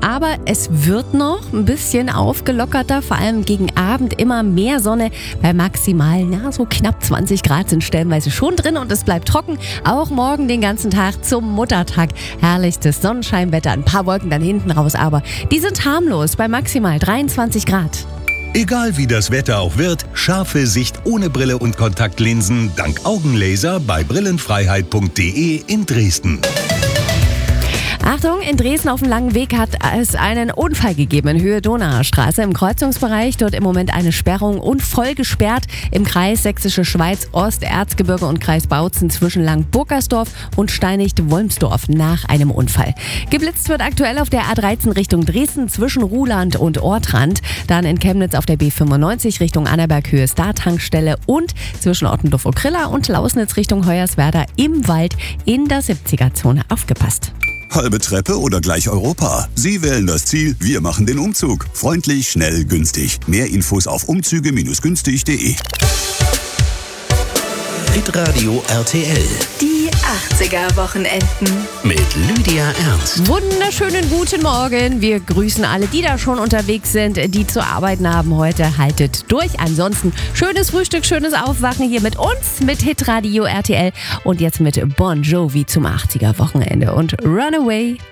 Aber es wird noch ein bisschen aufgelockerter, vor allem gegen Abend immer mehr Sonne. Bei maximal so knapp 20 Grad sind stellenweise schon drin und es bleibt trocken. Auch morgen den ganzen Tag zum Muttertag. Herrlichstes Sonnenscheinwetter, ein paar Wolken dann hinten raus, aber die sind harmlos bei maximal 23 Grad. Egal wie das Wetter auch wird, scharfe Sicht ohne Brille und Kontaktlinsen dank Augenlaser bei brillenfreiheit.de in Dresden. Achtung, in Dresden auf dem langen Weg hat es einen Unfall gegeben in Höhe Donauer Straße im Kreuzungsbereich. Dort im Moment eine Sperrung und voll gesperrt im Kreis Sächsische Schweiz, Osterzgebirge und Kreis Bautzen zwischen Lang-Burgersdorf und Steinigt-Wolmsdorf nach einem Unfall. Geblitzt wird aktuell auf der A13 Richtung Dresden zwischen Ruhland und Ortrand. Dann in Chemnitz auf der B95 Richtung Annaberg-Höhe Star-Tankstelle und zwischen Ottendorf-Okrilla und Lausnitz Richtung Hoyerswerda im Wald in der 70er-Zone. Aufgepasst! Halbe Treppe oder gleich Europa? Sie wählen das Ziel, wir machen den Umzug. Freundlich, schnell, günstig. Mehr Infos auf umzüge-günstig.de. Hitradio RTL. Die 80er-Wochenenden. Mit Lydia Ernst. Wunderschönen guten Morgen. Wir grüßen alle, die da schon unterwegs sind, die zu arbeiten haben heute. Haltet durch. Ansonsten schönes Frühstück, schönes Aufwachen hier mit uns, mit Hitradio RTL und jetzt mit Bon Jovi zum 80er-Wochenende und Runaway.